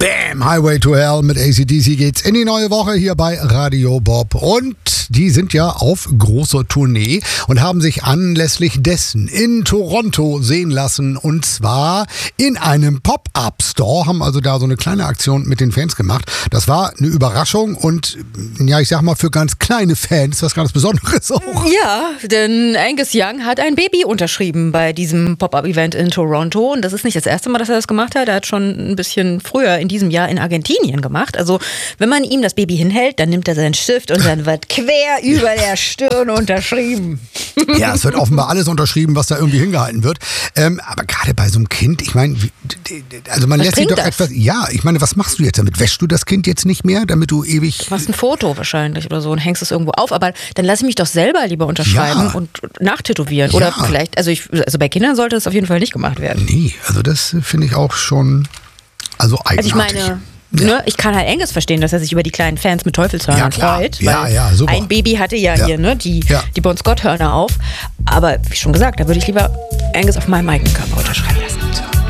Bam, Highway to Hell mit AC/DC geht's in die neue Woche hier bei Radio Bob. Und die sind ja auf großer Tournee und haben sich anlässlich dessen in Toronto sehen lassen. Und zwar in einem Pop-Up-Store, haben also da so eine kleine Aktion mit den Fans gemacht. Das war eine Überraschung und ja, ich sag mal, für ganz kleine Fans was ganz Besonderes auch. Ja, denn Angus Young hat ein Baby unterschrieben bei diesem Pop-Up-Event in Toronto. Und das ist nicht das erste Mal, dass er das gemacht hat. Er hat schon ein bisschen früher in diesem Jahr in Argentinien gemacht. Also wenn man ihm das Baby hinhält, dann nimmt er seinen Stift und dann wird quer über der Stirn unterschrieben. Ja, es wird offenbar alles unterschrieben, was da irgendwie hingehalten wird. Aber gerade bei so einem Kind, ich meine, also man lässt sich doch etwas... Ja, ich meine, was machst du jetzt damit? Wäschst du das Kind jetzt nicht mehr, damit du ewig... Du machst ein Foto wahrscheinlich oder so und hängst es irgendwo auf. Aber dann lass ich mich doch selber lieber unterschreiben und nachtätowieren. Oder vielleicht, also bei Kindern sollte das auf jeden Fall nicht gemacht werden. Nee, also das finde ich auch schon... Also eigenartig. Also ich meine... Ja. Ne, ich kann halt Angus verstehen, dass er sich über die kleinen Fans mit Teufelshörnern freut. Ja, super. Ein Baby hatte hier die Bon Scott-Hörner auf. Aber wie schon gesagt, da würde ich lieber Angus auf meinem eigenen Körper unterschreiben.